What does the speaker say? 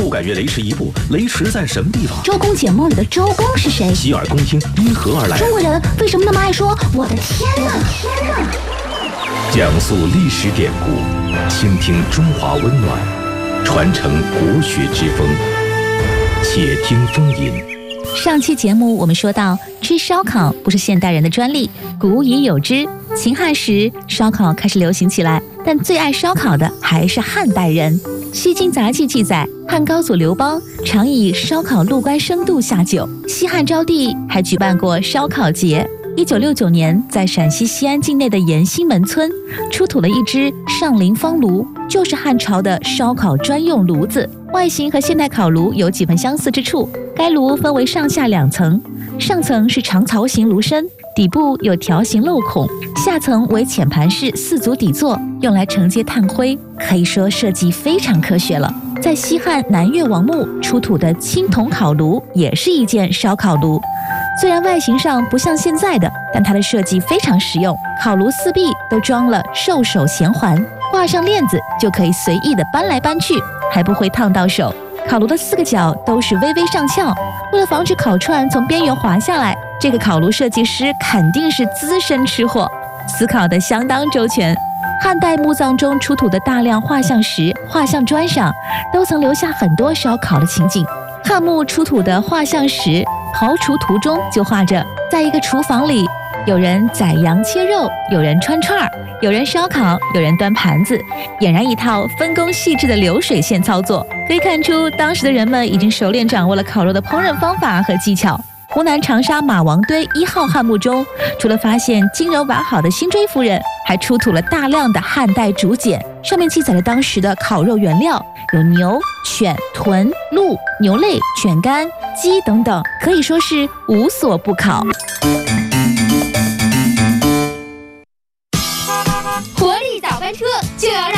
感觉雷池一步，雷池在什么地方？ 周公解梦里的周公是谁？ 洗耳恭听，因何而来？ 中国人为什么那么爱说我的天哪？ 讲述历史典故，倾听中华温暖，传承国学之风。且听风吟。 上期节目我们说到，吃烧烤不是现代人的专利，古已有之。秦汉时，烧烤开始流行起来，但最爱烧烤的还是汉代人。《西京杂记》记载，汉高祖刘邦常以烧烤入关生度下酒，西汉昭帝还举办过烧烤节。1969年，在陕西西安境内的延兴门村出土了一只上林方炉，就是汉朝的烧烤专用炉子。外形和现代烤炉有几分相似之处。该炉分为上下两层，上层是长槽形炉身，底部有条形镂孔，下层为浅盘式4足底座，用来承接炭灰，可以说设计非常科学了。在西汉南越王墓出土的青铜烤炉也是一件烧烤炉，虽然外形上不像现在的，但它的设计非常实用。烤炉四壁都装了兽首衔环，挂上链子就可以随意的搬来搬去，还不会烫到手。烤炉的4个角都是微微上翘，为了防止烤串从边缘滑下来，这个烤炉设计师肯定是资深吃货，思考得相当周全。汉代墓葬中出土的大量画像石、画像砖上，都曾留下很多烧烤的情景。汉墓出土的画像石刨除图中就画着，在一个厨房里，有人宰羊切肉，有人穿串儿，有人烧烤，有人端盘子，俨然一套分工细致的流水线操作。可以看出，当时的人们已经熟练掌握了烤肉的烹饪方法和技巧。湖南长沙马王堆1号汉墓中，除了发现精柔完好的辛追夫人，还出土了大量的汉代竹简，上面记载了当时的烤肉原料，有牛、犬、豚、鹿、牛肋、犬肝、鸡等等，可以说是无所不烤。